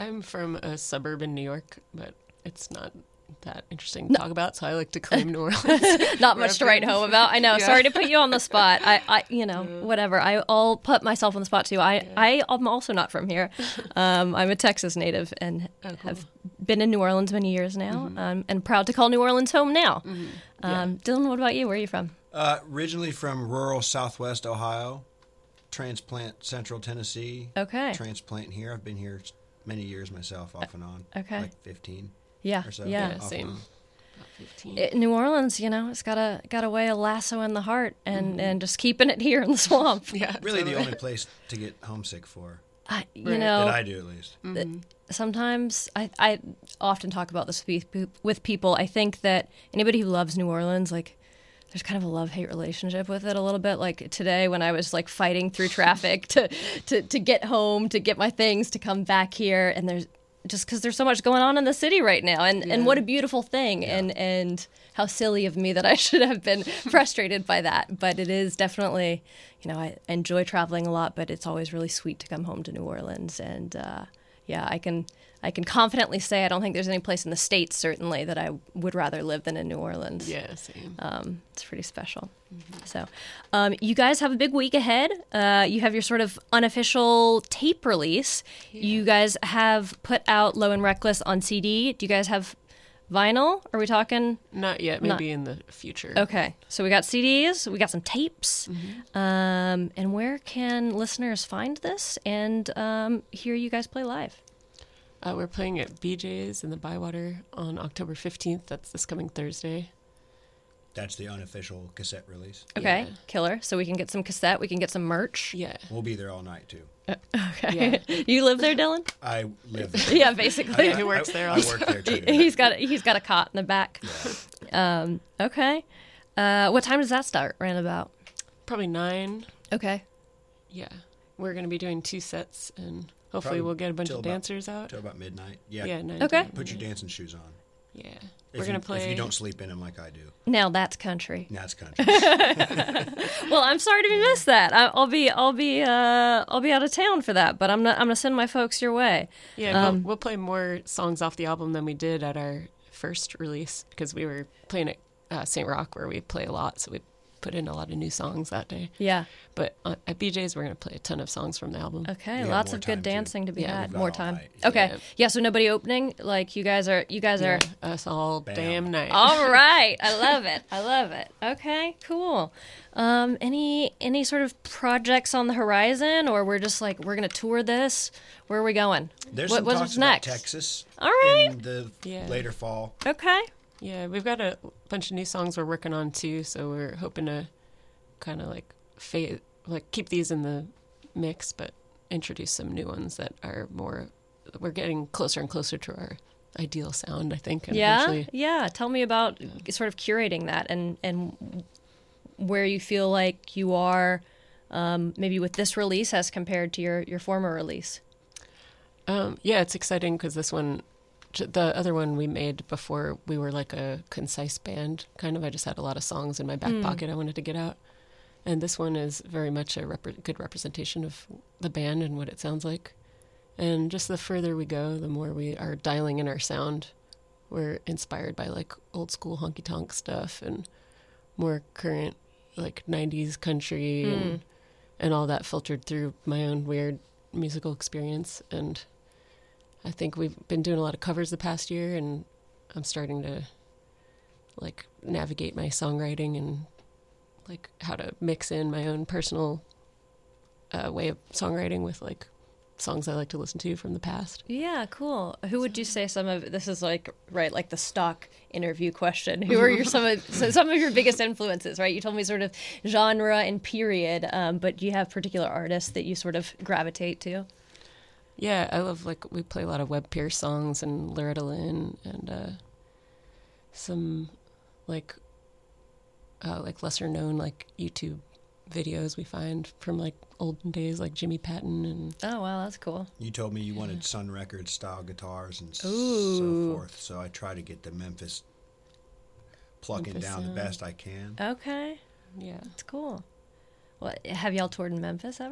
I'm from a suburb in New York, but it's not that interesting to talk about, so I like to claim New Orleans. Not much to write home about. I know. Yeah. Sorry to put you on the spot. Whatever. I'll put myself on the spot too. I'm also not from here. I'm a Texas native and have been in New Orleans many years now, and proud to call New Orleans home now. Dylan, what about you? Where are you from? Originally from rural Southwest Ohio, transplant Central Tennessee. Okay. Transplant here. I've been here many years myself, off and on. Okay. Like 15. Yeah. Or so. Yeah. Off Same. and on. About 15. New Orleans, it's got a way of lassoing the heart and just keeping it here in the swamp. Yeah, Really totally. the only place to get homesick for. Right. That I do, at least. Sometimes I often talk about this with people. I think that anybody who loves New Orleans, like, there's kind of a love-hate relationship with it a little bit. Like today when I was like fighting through traffic to get home, to get my things, to come back here, and there's just because there's so much going on in the city right now, and what a beautiful thing, and how silly of me that I should have been frustrated by that. But it is definitely, I enjoy traveling a lot, but it's always really sweet to come home to New Orleans, and I can confidently say I don't think there's any place in the States, certainly, that I would rather live than in New Orleans. Yeah, same. It's pretty special. So you guys have a big week ahead. You have your sort of unofficial tape release. Yeah. You guys have put out Low and Reckless on CD. Do you guys have vinyl? Are we talking? Not yet, maybe in the future. Okay. So we got CDs, we got some tapes. And where can listeners find this and hear you guys play live? We're playing at BJ's in the Bywater on October 15th. That's this coming Thursday. That's the unofficial cassette release. Okay, Yeah. Killer. So we can get some cassette, we can get some merch. Yeah. We'll be there all night, too. Okay. Yeah. You live there, Dylan? I live there. Yeah, basically. He works there I also. work there, too. He's got a cot in the back. Yeah. Okay. What time does that start? Roundabout. Probably 9. Okay. Yeah. We're going to be doing 2 sets, and hopefully Probably we'll get a bunch till of about- dancers out. Till about midnight. Yeah. Yeah, 9. Okay. to Put your 9. dancing shoes on. Yeah. If We're going you- to play. If you don't sleep in them like I do. Now that's country. Now it's country. Well, I'm sorry to miss that. I'll be out of town for that, but I'm gonna send my folks your way. Yeah, we'll play more songs off the album than we did at our first release because we were playing at St. Rock where we play a lot, so we put in a lot of new songs that day. Yeah. But at BJ's, we're going to play a ton of songs from the album. Okay. Yeah, lots more of good time, too. dancing to be Yeah, had. we've got More all time. night. Okay. Yeah. Yeah. So nobody opening. Like you guys are. Yeah, us all Bam. damn night. All right. I love it. I love it. Okay, cool. Any sort of projects on the horizon, or we're just like we're gonna tour this? Where are we going? There's What's some talks next? about Texas All right. in the Yeah. later fall. Okay. Yeah, we've got a bunch of new songs we're working on too, so we're hoping to kind of keep these in the mix, but introduce some new ones that are more. We're getting closer and closer to our ideal sound, I think. And Yeah. eventually- Yeah. Tell me about sort of curating that and where you feel like you are, maybe with this release as compared to your former release. Yeah, it's exciting because this one, the other one we made before, we were like a concise band, kind of. I just had a lot of songs in my back pocket I wanted to get out. And this one is very much a good representation of the band and what it sounds like. And just the further we go, the more we are dialing in our sound. We're inspired by like old school honky tonk stuff and more current like 90s country and all that filtered through my own weird musical experience. And I think we've been doing a lot of covers the past year, and I'm starting to like navigate my songwriting and like how to mix in my own personal way of songwriting with like songs I like to listen to from the past. Yeah, cool. Who would you say this is like, right, like the stock interview question. Who are some of your biggest influences, right? You told me sort of genre and period, but do you have particular artists that you sort of gravitate to? Yeah, I love, like, we play a lot of Webb Pierce songs and Loretta Lynn and some like lesser known like YouTube videos we find from like olden days, like Jimmy Patton and Oh wow, that's cool. You told me you wanted Sun Records style guitars and Ooh. so forth, so I try to get the Memphis plucking Memphis down the sound. best I can. Okay, yeah. that's cool. Well, have y'all toured in Memphis ever?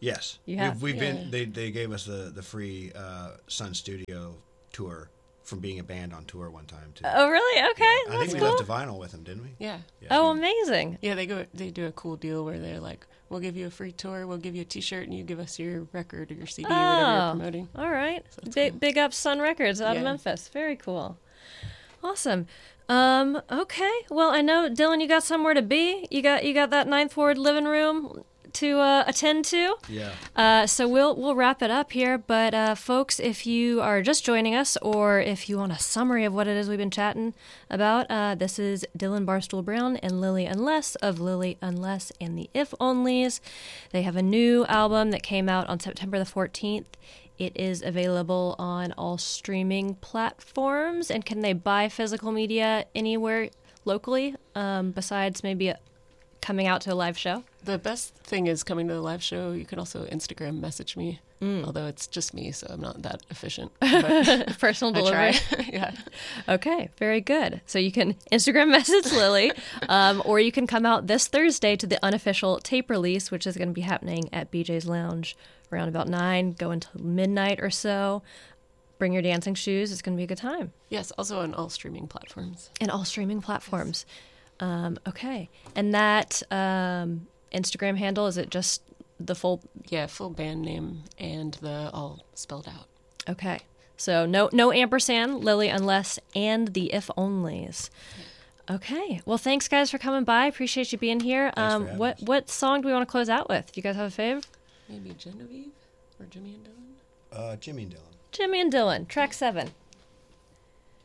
Yes. You have? We've been. They gave us the free Sun Studio tour from being a band on tour one time too. Oh, really? Okay, I that's think we cool. left a vinyl with them, didn't we? Yeah. Oh, amazing. Yeah, they do a cool deal where they're like, we'll give you a free tour, we'll give you a T-shirt, and you give us your record or your CD or whatever you're promoting. All right. So that's cool. Big up Sun Records out of Yeah. Memphis. Very cool. Awesome. Okay. Well, I know, Dylan, you got somewhere to be. You got that Ninth Ward living room to attend to. Yeah. So we'll wrap it up here. But folks, if you are just joining us, or if you want a summary of what it is we've been chatting about, this is Dylan Barstool Brown and Lily Unless of Lily Unless and the If Onlys. They have a new album that came out on September the 14th. It is available on all streaming platforms. And can they buy physical media anywhere locally, besides maybe coming out to a live show? The best thing is coming to the live show. You can also Instagram message me, although it's just me, so I'm not that efficient. But Personal I delivery. try. Yeah. Okay, very good. So you can Instagram message Lily, or you can come out this Thursday to the unofficial tape release, which is going to be happening at BJ's Lounge around about 9, go until midnight or so. Bring your dancing shoes. It's going to be a good time. Yes, also on all streaming platforms. And all streaming platforms. Okay. And that Instagram handle, is it just the full? Yeah, full band name and the all spelled out. Okay. So no ampersand, Lily Unless, and the If Onlys. Okay. Well, thanks guys for coming by. Appreciate you being here. Thanks for having us. What song do we want to close out with? Do you guys have a fave? Maybe Genevieve or Jimmy and Dylan? Jimmy and Dylan. Jimmy and Dylan, track 7.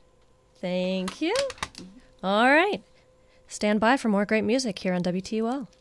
Thank you. All right. Stand by for more great music here on WTUL.